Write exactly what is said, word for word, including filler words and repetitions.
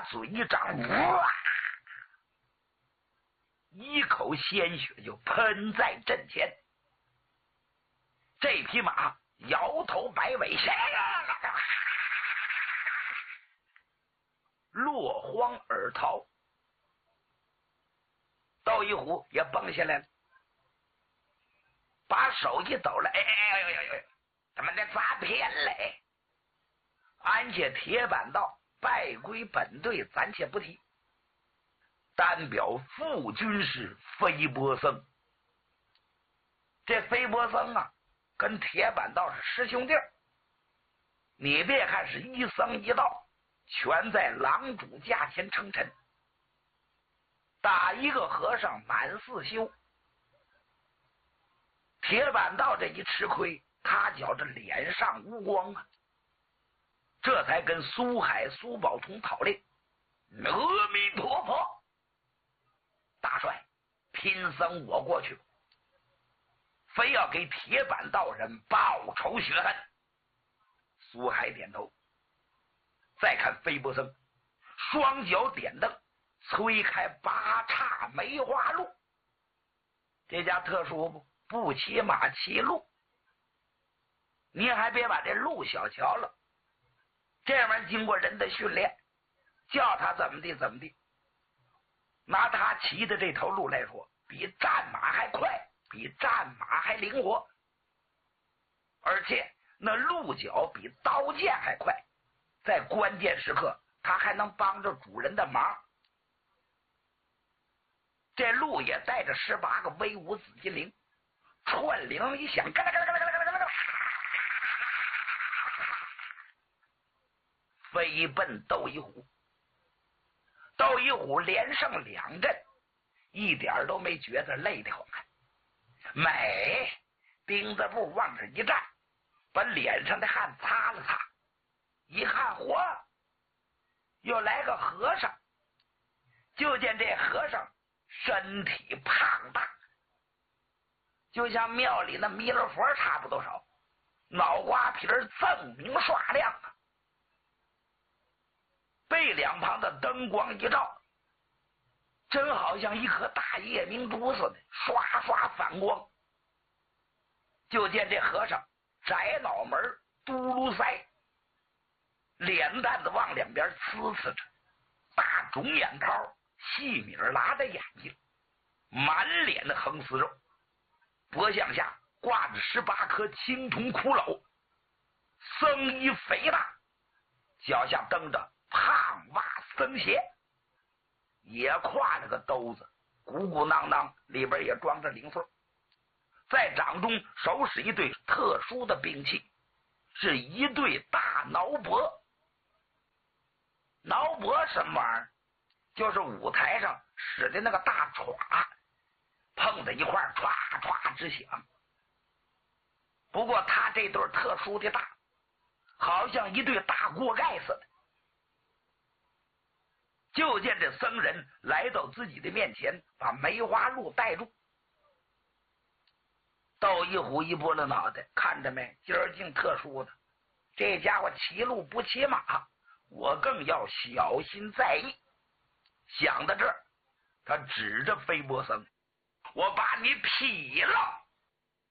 嘴一张，哇，一口鲜血就喷在阵前。这匹马摇头摆尾，落荒而逃。窦一虎也蹦下来了，把手一抖了，哎哎哎哎哎，他妈的咋偏嘞？俺且铁板道败归本队，暂且不提，单表副军师飞波僧。这飞波僧啊，跟铁板道是师兄弟，你别看是一僧一道，全在郎主驾前称臣。打一个和尚满四修，铁板道这一吃亏，他觉着脸上无光啊，这才跟苏海苏宝同讨论。阿弥陀佛，大帅，贫僧我过去，非要给铁板道人报仇雪恨。苏海点头，再看飞波僧，双脚点蹬，推开八岔梅花鹿。这家特殊不？不骑马骑鹿，你还别把这鹿小瞧了，这玩意儿经过人的训练，叫他怎么地怎么地。拿他骑的这头鹿来说，比战马还快，比战马还灵活，而且那鹿角比刀剑还快，在关键时刻他还能帮着主人的忙。这鹿也带着十八个威武紫金铃，串铃一响，嘎啦嘎啦嘎啦嘎啦嘎啦嘎啦，飞奔窦一虎。窦一虎连胜两阵，一点都没觉得累得慌，美钉子步往这一站，把脸上的汗擦了擦，一看嚯，又来个和尚。就见这和尚身体胖大，就像庙里那弥勒佛差不多少，脑瓜皮锃明刷亮啊，被两旁的灯光一照，真好像一颗大夜明珠似的，刷刷反光。就见这和尚窄脑门嘟噜腮，脸蛋子往两边呲呲着，大肿眼泡，细米拉的眼睛，满脸的横丝肉，脖项下挂着十八颗青铜骷髅，僧衣肥大，脚下蹬着胖袜僧鞋，也挎着个兜子，鼓鼓囊囊，里边也装着零碎。在掌中手使一对特殊的兵器，是一对大挠脖。挠脖什么玩意儿？就是舞台上使的那个大歘，碰在一块儿歘歘直响。不过他这对特殊的大，好像一对大锅盖似的。就见这僧人来到自己的面前，把梅花鹿带住。窦一虎一拨了脑袋，看着没，今儿竟特殊的，这家伙骑鹿不骑马，我更要小心在意。想到这儿，他指着飞波僧，我把你劈了。